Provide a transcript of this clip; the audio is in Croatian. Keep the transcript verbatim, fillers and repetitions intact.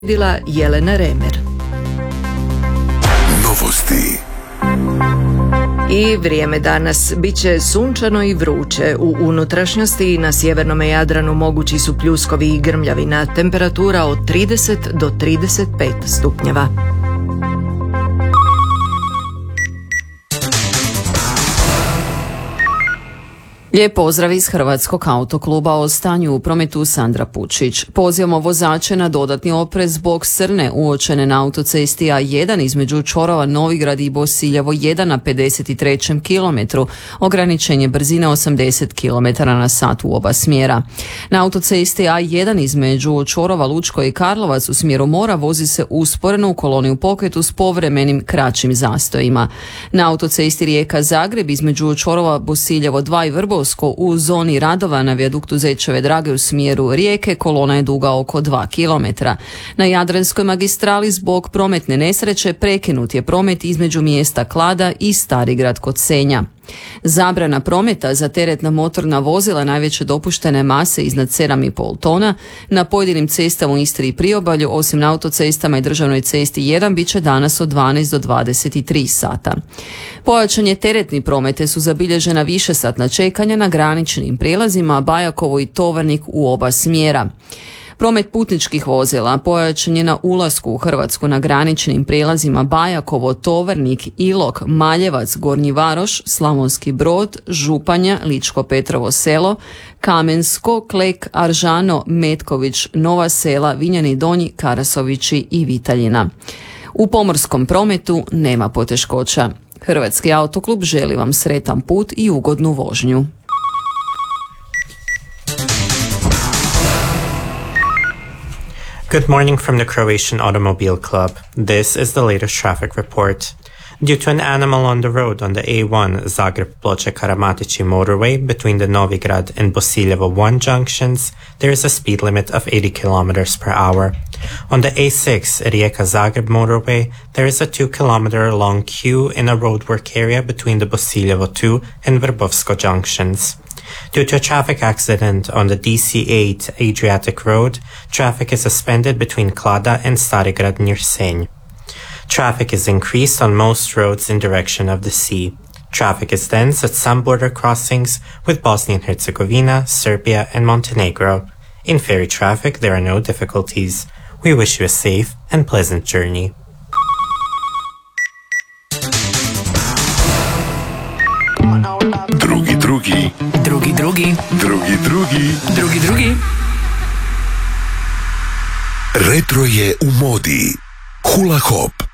Dila Jelena Remer. Novosti. I vrijeme danas bit će sunčano i vruće. U unutrašnjosti i na sjevernom Jadranu mogući su pljuskovi i grmljavina. Temperatura od trideset do trideset pet stupnjeva. Lijep pozdrav iz Hrvatskog autokluba. O stanju u prometu Sandra Pučić. Pozivamo vozače na dodatni oprez zbog crne uočene na autocesti A jedan između čvorova Novigrad i Bosiljevo jedan na pedeset trećem kilometru. Ograničenje brzine osamdeset kilometara na sat u oba smjera. Na autocesti A jedan između čvorova Lučko i Karlovac u smjeru mora vozi se usporeno u koloni u pokretu s povremenim kraćim zastojima. Na autocesti Rijeka-Zagreb između čvorova Bosiljevo dva i Vrbo u zoni radova na vijaduktu Zečeve Drage u smjeru Rijeke kolona je duga oko dva kilometra. Na Jadranskoj magistrali zbog prometne nesreće prekinut je promet između mjesta Klada i Starigrad kod Senja. Zabrana prometa za teretna motorna vozila najveće dopuštene mase iznad sedam i pol tona na pojedinim cestama u Istri i Priobalju, osim na autocestama i državnoj cesti jedan, bit će danas od dvanaest do dvadeset tri sata. Pojačan je teretni promete su zabilježena višesatna čekanja na graničnim prijelazima Bajakovo i Tovarnik u oba smjera. Promet putničkih vozila pojačan je na ulasku u Hrvatsku na graničnim prijelazima Bajakovo, Tovarnik, Ilok, Maljevac, Gornji Varoš, Slavonski Brod, Županja, Ličko Petrovo Selo, Kamensko, Klek, Aržano, Metković, Nova Sela, Vinjani Donji, Karasovići i Vitaljina. U pomorskom prometu nema poteškoća. Hrvatski autoklub želi vam sretan put i ugodnu vožnju. Good morning from the Croatian Automobile Club. This is the latest traffic report. Due to an animal on the road on the A one Zagreb-Ploče-Karamatići motorway between the Novigrad and Bosiljevo one junctions, there is a speed limit of eighty kilometers per hour. On the A six Rijeka-Zagreb motorway, there is a two kilometer long queue in a roadwork area between the Bosiljevo two and Vrbovsko junctions. Due to a traffic accident on the D C eight Adriatic Road, traffic is suspended between Klada and Starigrad near Senj. Traffic is increased on most roads in direction of the sea. Traffic is dense at some border crossings with Bosnia and Herzegovina, Serbia, and Montenegro. In ferry traffic, there are no difficulties. We wish you a safe and pleasant journey. Drugi, drugi. Drugi, drugi. Drugi, drugi. Drugi, drugi. Retro je u modi. Hula hop.